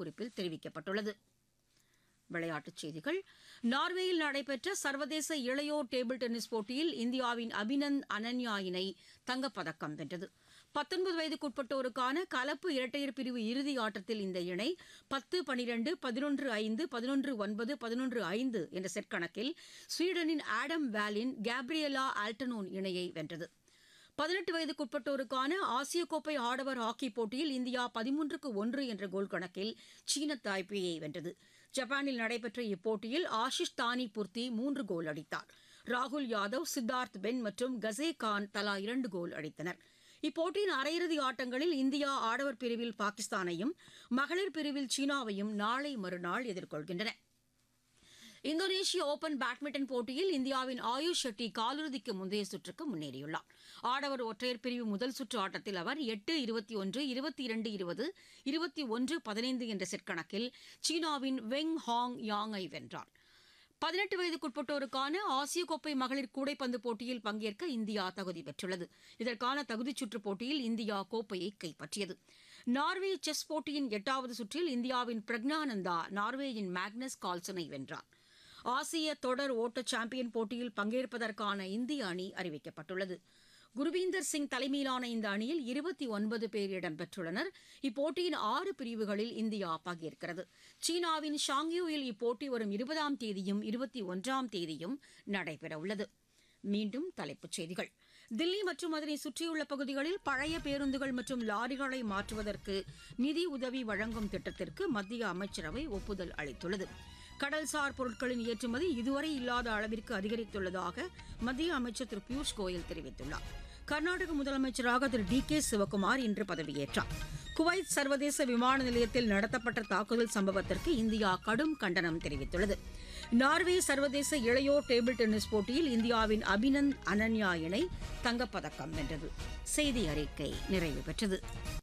செய்திக்குறிப்பில் தெரிவிக்கப்பட்டுள்ளது. விளையாட்டுச் செய்திகள். நார்வேயில் நடைபெற்ற சர்வதேச இளையோர் டேபிள் டென்னிஸ் போட்டியில் இந்தியாவின் அபினந்த் அனன்யா இணை தங்கப்பதக்கம் வென்றது. 19 வயதுக்குட்பட்டோருக்கான கலப்பு இரட்டையர் பிரிவு இறுதி ஆட்டத்தில் இந்த இணை 10-12, 11-5, 11-9, 11-5 என்ற செட் கணக்கில் ஸ்வீடனின் ஆடம் வேலின் கேப்ரியலா ஆல்டனோன் இணையை வென்றது. 18 வயதுக்குட்பட்டோருக்கான ஆசிய கோப்பை ஆடவர் ஹாக்கிப் போட்டியில் இந்தியா 13-1 என்ற கோல் கணக்கில் சீன தாய்பேயை வென்றது. ஜப்பானில் நடைபெற்ற இப்போட்டியில் ஆஷிஷ் தானி புர்த்தி 3 கோல் அடித்தார். ராகுல் யாதவ், சித்தார்த் பென் மற்றும் கசே கான் தலா 2 கோல் அடித்தனர். இப்போட்டியின் அரையிறுதி ஆட்டங்களில் இந்தியா ஆடவர் பிரிவில் பாகிஸ்தானையும் மகளிர் பிரிவில் சீனாவையும் நாளை மறுநாள் எதிர்கொள்கின்றன. இந்தோனேஷிய ஓபன் பேட்மிண்டன் போட்டியில் இந்தியாவின் ஆயுஷ் ஷெட்டி காலிறுதிக்கு முந்தைய சுற்றுக்கு முன்னேறியுள்ளார். ஆடவர் ஒற்றையர் பிரிவு முதல் சுற்று ஆட்டத்தில் அவர் 8-21, 22-20, 21-15 என்ற செட் கணக்கில் சீனாவின் வெங் ஹாங் யாங்கை வென்றார். 18 வயதுக்குட்பட்டோருக்கான ஆசிய கோப்பை மகளிர் கூடைப்பந்து போட்டியில் பங்கேற்க இந்தியா தகுதி பெற்றுள்ளது. இதற்கான தகுதிச் சுற்றுப் போட்டியில் இந்தியா கோப்பையை கைப்பற்றியது. நார்வே செஸ் போட்டியின் 8வது சுற்றில் இந்தியாவின் பிரக்ஞானந்தா நார்வேயின் மேக்னஸ் கால்சனை வென்றார். ஆசிய தொடர் ஓட்ட சாம்பியன் போட்டியில் பங்கேற்பதற்கான இந்திய அணி அறிவிக்கப்பட்டுள்ளது. குர்வீந்தர் சிங் தலைமையிலான இந்த அணியில் 29 பேர் இடம்பெற்றுள்ளனர். இப்போட்டியின் 6 பிரிவுகளில் இந்தியா பங்கேற்கிறது. சீனாவின் ஷாங்யூவில் இப்போட்டி வரும் 20ஆம் தேதியும் 21ஆம் தேதியும் நடைபெறவுள்ளது. மீண்டும் தலைப்புச் செய்திகள். தில்லி மற்றும் அதனை சுற்றியுள்ள பகுதிகளில் பழைய பேருந்துகள் மற்றும் லாரிகளை மாற்றுவதற்கு நிதி உதவி வழங்கும் திட்டத்திற்கு மத்திய அமைச்சரவை ஒப்புதல் அளித்துள்ளது. கடல்சார் பொருட்களின் ஏற்றுமதி இதுவரை இல்லாத அளவிற்கு அதிகரித்துள்ளதாக மத்திய அமைச்சர் திரு பியூஷ் கோயல் தெரிவித்துள்ளார். கர்நாடக முதலமைச்சராக திரு டி.கே. சிவக்குமார் இன்று பதவியேற்றார். குவைத் சர்வதேச விமான நிலையத்தில் நடத்தப்பட்ட தாக்குதல் சம்பவத்திற்கு இந்தியா கடும் கண்டனம் தெரிவித்துள்ளது. நார்வே சர்வதேச இளையோர் டேபிள் டென்னிஸ் போட்டியில் இந்தியாவின் அபினந்த் அனன்யா இணை தங்கப்பதக்கம் வென்றது. செய்தி அறிக்கை நிறைவு பெற்றது.